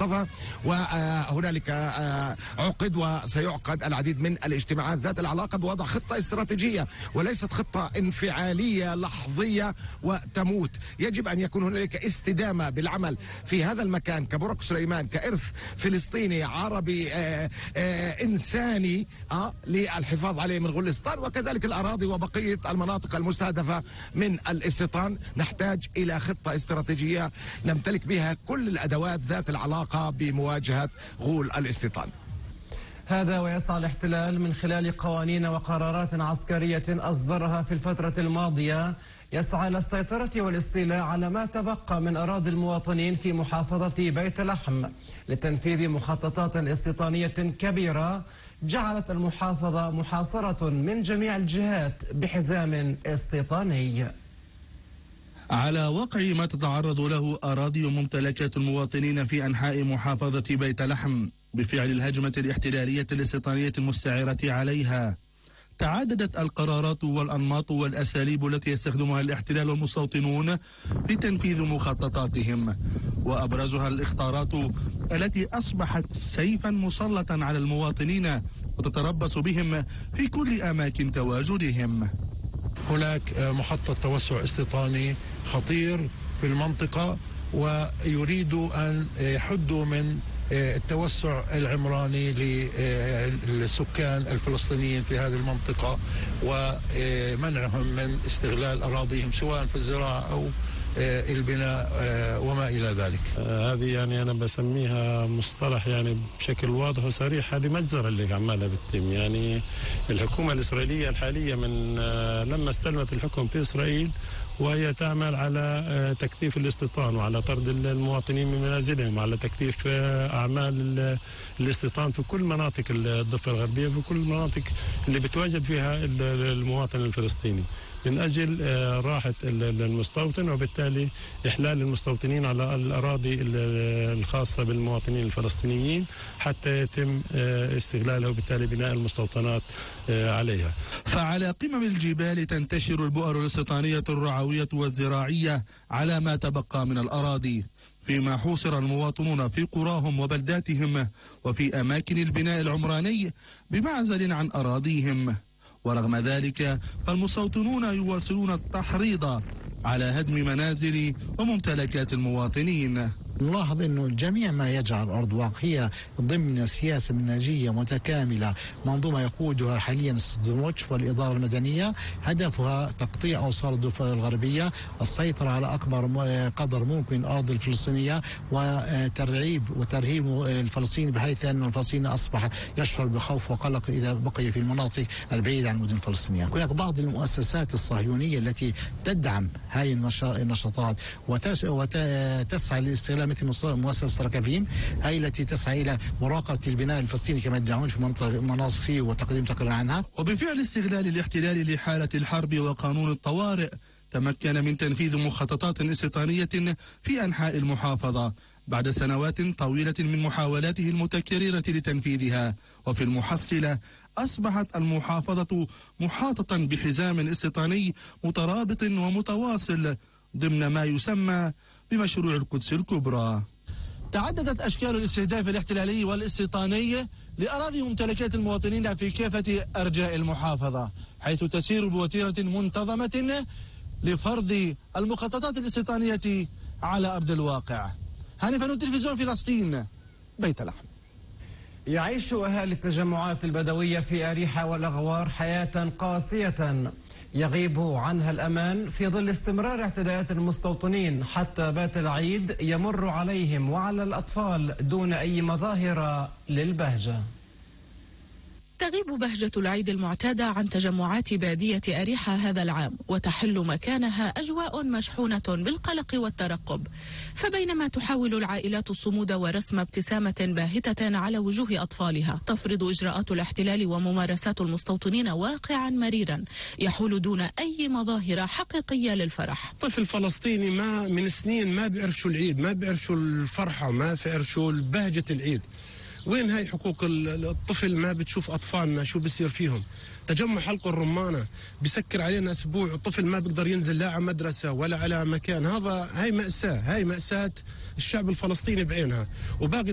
المحافظة، وهنالك عقد وسيعقد العديد من الاجتماعات ذات العلاقة بوضع خطة استراتيجية وليست خطة انفعالية لحظية وتموت. يجب أن يكون هنالك استدامة بالعمل في هذا المكان كبرك سليمان كإرث فلسطيني عربي إنساني للحفاظ عليه من غلستان، وكذلك الأراضي وبقية المناطق المستهدفة من الاستيطان. نحتاج إلى خطة استراتيجية نمتلك بها كل الأدوات ذات العلاقة بمواجهة غول الاستيطان. هذا ويسعى الاحتلال من خلال قوانين وقرارات عسكرية أصدرها في الفترة الماضية يسعى للسيطرة والاستيلاء على ما تبقى من أراضي المواطنين في محافظة بيت لحم لتنفيذ مخططات استيطانية كبيرة جعلت المحافظة محاصرة من جميع الجهات بحزام استيطاني. على وقع ما تتعرض له أراضي وممتلكات المواطنين في أنحاء محافظة بيت لحم بفعل الهجمة الاحتلالية الاستيطانية المستعرة عليها، تعددت القرارات والأنماط والأساليب التي يستخدمها الاحتلال والمستوطنون لتنفيذ مخططاتهم، وأبرزها الإخطارات التي أصبحت سيفا مسلطا على المواطنين وتتربص بهم في كل أماكن تواجدهم. هناك مخطط توسع استيطاني خطير في المنطقة، ويريدوا أن يحدوا من التوسع العمراني للسكان الفلسطينيين في هذه المنطقة ومنعهم من استغلال أراضيهم سواء في الزراعة أو البناء وما إلى ذلك. هذه يعني أنا بسميها مصطلح يعني بشكل واضح وصريح، هذه مجزرة اللي عمالها بتتم. يعني الحكومة الإسرائيلية الحالية من لما استلمت الحكم في إسرائيل وهي تعمل على تكثيف الاستيطان وعلى طرد المواطنين من منازلهم وعلى تكثيف أعمال الاستيطان في كل مناطق الضفة الغربية، في كل المناطق اللي بتواجد فيها المواطن الفلسطيني من أجل راحة المستوطن وبالتالي إحلال المستوطنين على الأراضي الخاصة بالمواطنين الفلسطينيين حتى يتم استغلالها وبالتالي بناء المستوطنات عليها. فعلى قمم الجبال تنتشر البؤر الاستيطانية الرعوية والزراعية على ما تبقى من الأراضي، فيما حوصر المواطنون في قراهم وبلداتهم وفي أماكن البناء العمراني بمعزل عن أراضيهم. ورغم ذلك فالمستوطنون يواصلون التحريض على هدم منازل وممتلكات المواطنين. نلاحظ أنه جميع ما يجعل الأرض واقعية ضمن سياسة منهجية متكاملة منظومة يقودها حاليا السدوموتش والإدارة المدنية، هدفها تقطيع أوصال الضفة الغربية، السيطرة على أكبر قدر ممكن الأرض الفلسطينية وترهيب الفلسطيني، بحيث أن الفلسطيني أصبح يشعر بخوف وقلق إذا بقي في المناطق البعيدة عن المدن الفلسطينية. هناك بعض المؤسسات الصهيونية التي تدعم هذه النشاطات وتسعى لاستغلال مثل مؤسسة ركافيم، هي التي تسعى إلى مراقبة البناء الفلسطيني كما يدعون في مناطق وتقديم تقرير عنها. وبفعل استغلال الاحتلال لحالة الحرب وقانون الطوارئ تمكن من تنفيذ مخططات استيطانية في أنحاء المحافظة بعد سنوات طويلة من محاولاته المتكررة لتنفيذها، وفي المحصلة أصبحت المحافظة محاطة بحزام استيطاني مترابط ومتواصل ضمن ما يسمى بمشروع القدس الكبرى. تعددت أشكال الاستهداف الاحتلالي والاستيطاني لأراضي ممتلكات المواطنين في كافة أرجاء المحافظة، حيث تسير بوتيرة منتظمة لفرض المخططات الاستيطانية على أرض الواقع. هاني فنون، تلفزيون فلسطين، بيت لحم. يعيش أهالي التجمعات البدوية في أريحة والأغوار حياة قاسية يغيب عنها الأمان في ظل استمرار اعتداءات المستوطنين، حتى بات العيد يمر عليهم وعلى الأطفال دون أي مظاهر للبهجة. تغيب بهجة العيد المعتادة عن تجمعات بادية أريحة هذا العام، وتحل مكانها أجواء مشحونة بالقلق والترقب. فبينما تحاول العائلات الصمود ورسم ابتسامة باهتة على وجوه أطفالها، تفرض إجراءات الاحتلال وممارسات المستوطنين واقعا مريرا يحول دون أي مظاهر حقيقية للفرح. الطفل الفلسطيني ما من سنين ما بيعرفوا العيد، ما بيعرفوا الفرحة، ما بيعرفوا بهجة العيد. وين هاي حقوق الطفل؟ ما بتشوف أطفالنا شو بيصير فيهم. تجمع حلق الرمانة بيسكر علينا أسبوع، الطفل ما بيقدر ينزل لا على مدرسة ولا على مكان. هاي مأساة، هاي مأساة الشعب الفلسطيني بعينها. وباقي